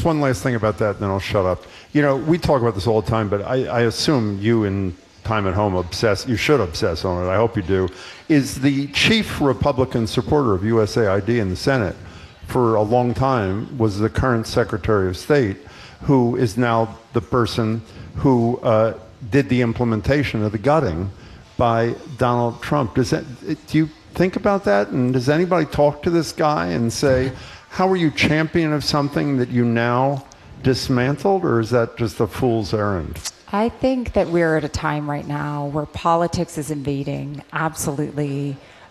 one last thing about that, and then I'll shut up. You know, we talk about this all the time, but I assume you in time at home you should obsess on it, I hope you do, is the chief Republican supporter of USAID in the Senate for a long time was the current Secretary of State, who is now the person who did the implementation of the gutting by Donald Trump. Do you think about that? And does anybody talk to this guy and say, how are you champion of something that you now dismantled, or is that just a fool's errand? I think that we're at a time right now where politics is invading absolutely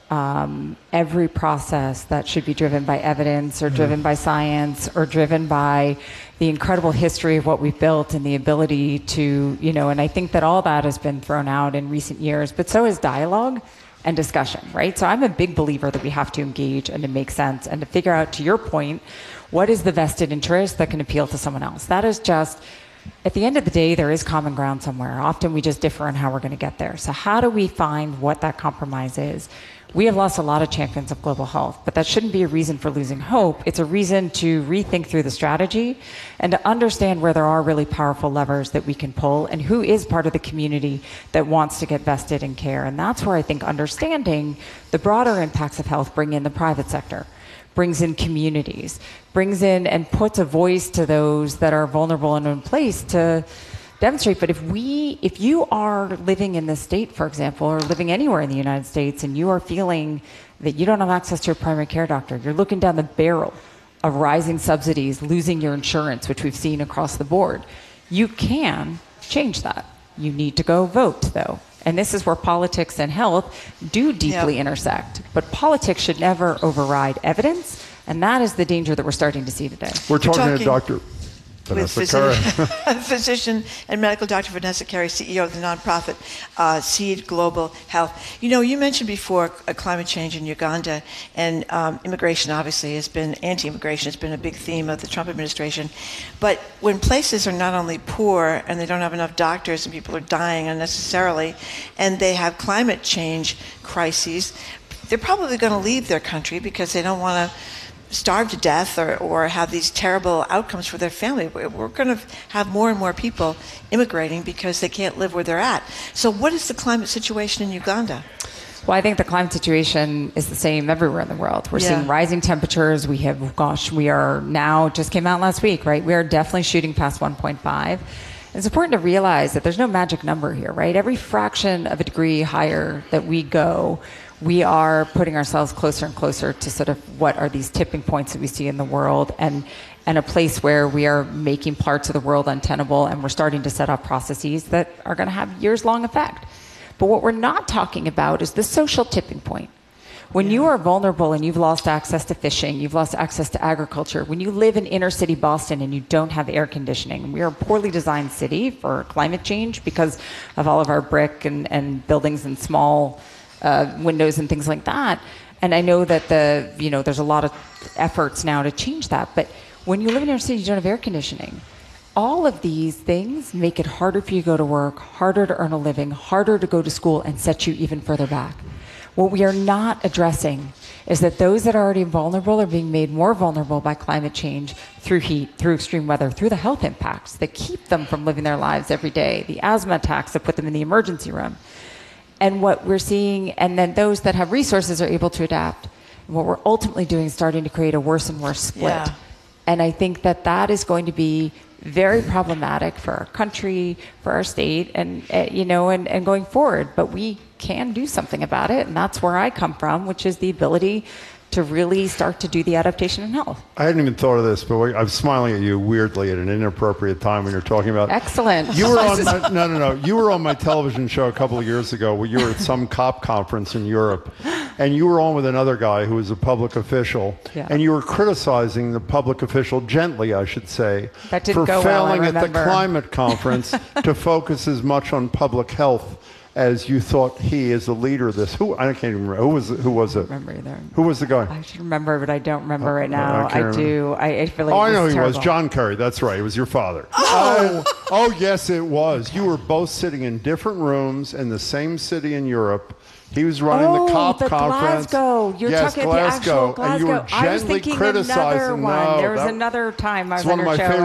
every process that should be driven by evidence or driven by science or driven by the incredible history of what we've built and the ability to, and I think that all that has been thrown out in recent years, but so is dialogue and discussion, right? So I'm a big believer that we have to engage and to make sense and to figure out, to your point, what is the vested interest that can appeal to someone else. That is just, at the end of the day, there is common ground somewhere. Often we just differ on how we're going to get there. So how do we find what that compromise is? We have lost a lot of champions of global health, but that shouldn't be a reason for losing hope. It's a reason to rethink through the strategy and to understand where there are really powerful levers that we can pull and who is part of the community that wants to get vested in care. And that's where I think understanding the broader impacts of health bring in the private sector, brings in communities, brings in and puts a voice to those that are vulnerable and in place to demonstrate. But if you are living in this state, for example, or living anywhere in the United States, and you are feeling that you don't have access to a primary care doctor, you're looking down the barrel of rising subsidies, losing your insurance, which we've seen across the board, you can change that. You need to go vote, though. And this is where politics and health do deeply intersect. But politics should never override evidence, and that is the danger that we're starting to see today. We're talking to Dr. Vanessa Carey. Physician and medical doctor Vanessa Carey, CEO of the nonprofit Seed Global Health. You mentioned before climate change in Uganda, and immigration obviously has been, anti-immigration has been a big theme of the Trump administration. But when places are not only poor and they don't have enough doctors and people are dying unnecessarily, and they have climate change crises, they're probably going to leave their country because they don't want to starve to death or have these terrible outcomes for their family. We're going to have more and more people immigrating because they can't live where they're at. So what is the climate situation in Uganda? Well, I think the climate situation is the same everywhere in the world. We're seeing rising temperatures. We are now, just came out last week, right? We are definitely shooting past 1.5. It's important to realize that there's no magic number here, right? Every fraction of a degree higher that we go, we are putting ourselves closer and closer to sort of what are these tipping points that we see in the world, and a place where we are making parts of the world untenable, and we're starting to set up processes that are going to have years-long effect. But what we're not talking about is the social tipping point. When you are vulnerable and you've lost access to fishing, you've lost access to agriculture, when you live in inner city Boston and you don't have air conditioning, we are a poorly designed city for climate change because of all of our brick and buildings and small windows and things like that. And I know that there's a lot of efforts now to change that. But when you live in inner city, you don't have air conditioning. All of these things make it harder for you to go to work, harder to earn a living, harder to go to school, and set you even further back. What we are not addressing is that those that are already vulnerable are being made more vulnerable by climate change through heat, through extreme weather, through the health impacts that keep them from living their lives every day, the asthma attacks that put them in the emergency room. And what we're seeing, and then those that have resources are able to adapt. And what we're ultimately doing is starting to create a worse and worse split. Yeah. And I think that is going to be very problematic for our country, for our state, and going forward. But we can do something about it, and that's where I come from, which is the ability to really start to do the adaptation in health. I hadn't even thought of this, but I'm smiling at you weirdly at an inappropriate time when you're talking about... Excellent. You were on You were on my television show a couple of years ago where you were at some COP conference in Europe, and you were on with another guy who was a public official, and you were criticizing the public official, gently I should say, for failing at the climate conference to focus as much on public health as you thought he is the leader of this. I can't even remember. Who was it? I don't remember either. Who was the guy? I should remember, but I don't remember right now. I do. I feel like I know he was. John Kerry. That's right. It was your father. Oh, yes, it was. You were both sitting in different rooms in the same city in Europe. He was running the COP conference. Glasgow. You're talking about the actual Glasgow. And you were gently criticizing. There was another time I was on your show.